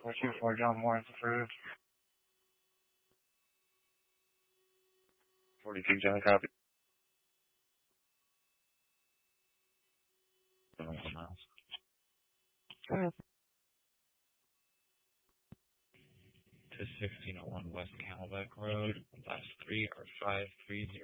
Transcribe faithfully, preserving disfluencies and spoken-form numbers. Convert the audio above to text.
four two four John Morris approved. forty-two John copy. one miles. To sixteen oh one West Camelback Road, last three are five three zero.